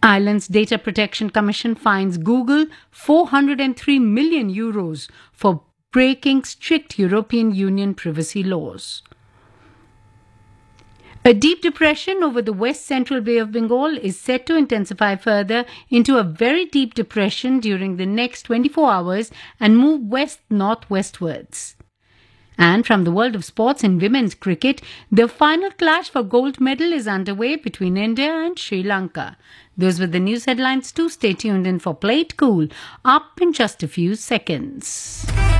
Ireland's Data Protection Commission fines Google €403 million for breaking strict European Union privacy laws. A deep depression over the west central Bay of Bengal is set to intensify further into a very deep depression during the next 24 hours and move west-northwestwards. And from the world of sports in women's cricket, the final clash for gold medal is underway between India and Sri Lanka. Those were the news headlines too. Stay tuned in for Play It Cool, up in just a few seconds.